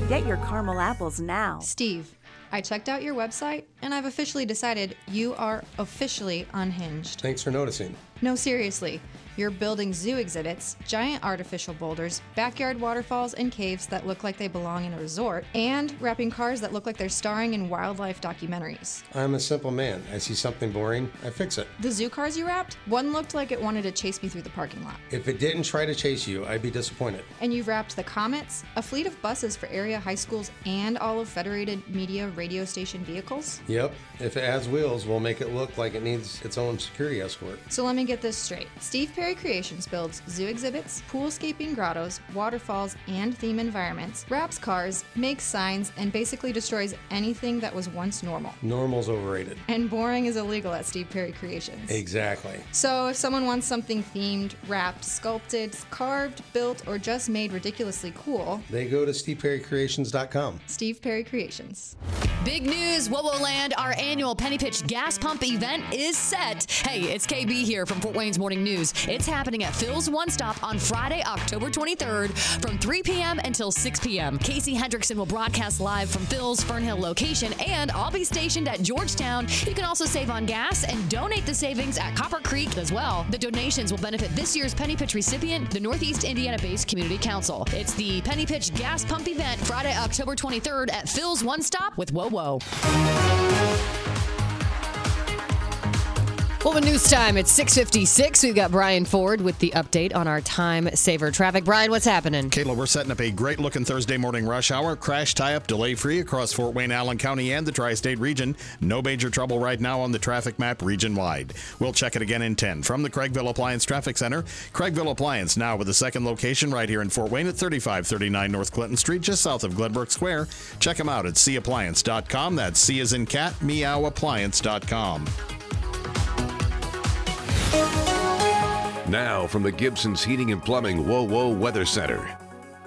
Get your caramel apples now. Steve, I checked out your website, and I've officially decided you are officially unhinged. Thanks for noticing. No, seriously. You're building zoo exhibits, giant artificial boulders, backyard waterfalls, and caves that look like they belong in a resort, and wrapping cars that look like they're starring in wildlife documentaries. I'm a simple man. I see something boring, I fix it. The zoo cars you wrapped? One looked like it wanted to chase me through the parking lot. If it didn't try to chase you, I'd be disappointed. And you've wrapped the Comets, a fleet of buses for area high schools and all of Federated Media radio station vehicles? Yep. If it has wheels, we'll make it look like it needs its own security escort. So let me get this straight. Steve Perry Creations builds zoo exhibits, poolscaping grottos, waterfalls, and theme environments, wraps cars, makes signs, and basically destroys anything that was once normal. Normal's overrated. And boring is illegal at Steve Perry Creations. Exactly. So if someone wants something themed, wrapped, sculpted, carved, built, or just made ridiculously cool, They go to steveperrycreations.com. Steve Perry Creations. Big news, WoWo Land, our annual Penny Pitch gas pump event is set. Hey, it's KB here from Fort Wayne's Morning News. It's happening at Phil's One Stop on Friday, October 23rd from 3 p.m. until 6 p.m. Casey Hendrickson will broadcast live from Phil's Fernhill location, and I'll be stationed at Georgetown. You can also save on gas and donate the savings at Copper Creek as well. The donations will benefit this year's Penny Pitch recipient, the Northeast Indiana-based Community Council. It's the Penny Pitch gas pump event Friday, October 23rd at Phil's One Stop with WoWo. Well, the news time, it's 6:56. We've got Brian Ford with the update on our time saver traffic. Brian, what's happening? Kayla, we're setting up a great-looking Thursday morning rush hour. Crash tie-up, delay-free across Fort Wayne, Allen County, and the Tri-State region. No major trouble right now on the traffic map region-wide. We'll check it again in 10. From the Craigville Appliance Traffic Center, Craigville Appliance now with a second location right here in Fort Wayne at 3539 North Clinton Street, just south of Glenbrook Square. Check them out at cappliance.com. That's C as in cat, meowappliance.com. Now from the Gibson's Heating and Plumbing WoWo Weather Center.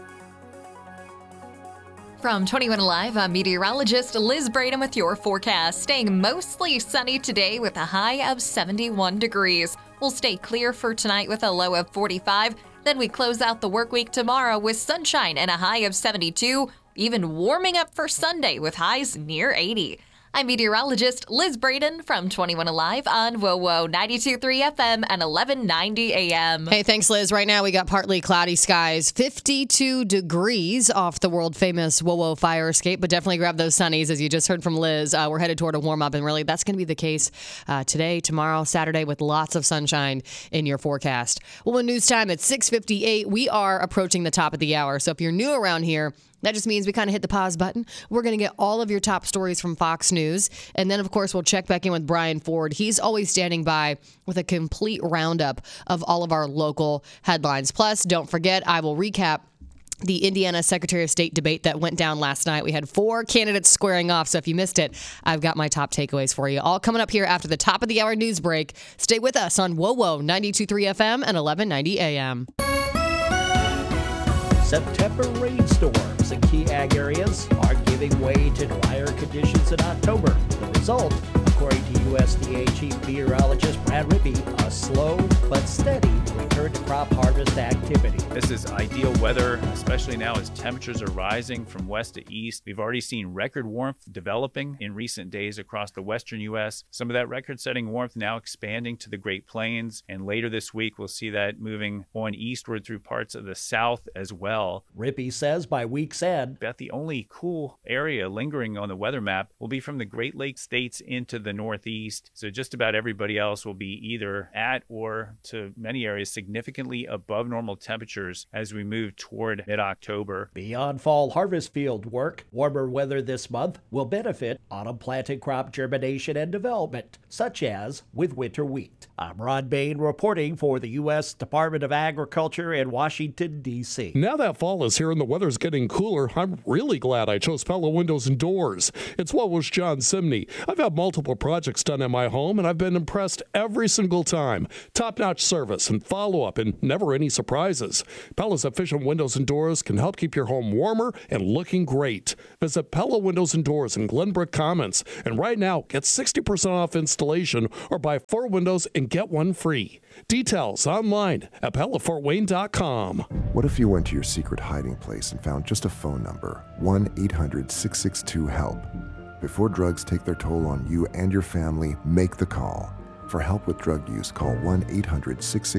From 21 Alive, I'm meteorologist Liz Braden with your forecast. Staying mostly sunny today with a high of 71 degrees. We'll stay clear for tonight with a low of 45. Then we close out the work week tomorrow with sunshine and a high of 72. Even warming up for Sunday with highs near 80. I'm meteorologist Liz Braden from 21 Alive on WoWo 92.3 FM and 1190 AM. Hey, thanks, Liz. Right now, we got partly cloudy skies, 52 degrees off the world-famous WoWo fire escape, but definitely grab those sunnies, as you just heard from Liz. We're headed toward a warm-up, and really, that's going to be the case today, tomorrow, Saturday, with lots of sunshine in your forecast. Well, in news time, it's 6:58. We are approaching the top of the hour, so if you're new around here, that just means we kind of hit the pause button. We're going to get all of your top stories from Fox News. And then, of course, we'll check back in with Brian Ford. He's always standing by with a complete roundup of all of our local headlines. Plus, don't forget, I will recap the Indiana Secretary of State debate that went down last night. We had 4 candidates squaring off. So if you missed it, I've got my top takeaways for you. All coming up here after the top of the hour news break. Stay with us on WoWo 92.3 FM and 1190 AM. September rainstorms in key ag areas are giving way to drier conditions in October. The result, according to USDA Chief Meteorologist Brad Rippey, a slow but steady return to crop harvest activity. This is ideal weather, especially now as temperatures are rising from west to east. We've already seen record warmth developing in recent days across the western U.S. Some of that record-setting warmth now expanding to the Great Plains, and later this week we'll see that moving on eastward through parts of the south as well. Rippey says by week's end, about the only cool area lingering on the weather map will be from the Great Lakes states into the northeast. So just about everybody else will be either at or, to many areas, significantly above normal temperatures as we move toward mid-October. Beyond fall harvest field work, warmer weather this month will benefit autumn planted crop germination and development, such as with winter wheat. I'm Ron Bain reporting for the U.S. Department of Agriculture in Washington, D.C. Now that fall is here and the weather's getting cooler, I'm really glad I chose Pella Windows and Doors. It's WoWo's John Simney. I've had multiple projects done in my home, and I've been impressed every single time. Top-notch service and follow-up, and never any surprises. Pella's efficient windows and doors can help keep your home warmer and looking great. Visit Pella Windows and Doors in Glenbrook Commons, and right now, get 60% off installation or buy 4 windows and get one free. Details online at PellaFortWayne.com. What if you went to your secret hiding place and found just a phone number, 1-800-662-HELP? Before drugs take their toll on you and your family, make the call. For help with drug use, call 1-800-662